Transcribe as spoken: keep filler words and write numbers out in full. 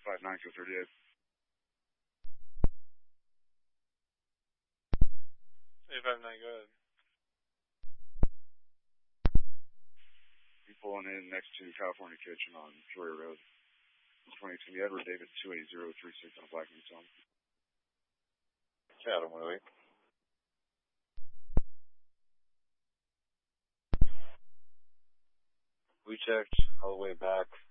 five nine, two thirty-eight. eight five nine, go ahead. You pulling in next to California Kitchen on Joyer Road. twenty-two Edward David two eight zero three six on a Black Nissan. Adam Willie. We checked all the way back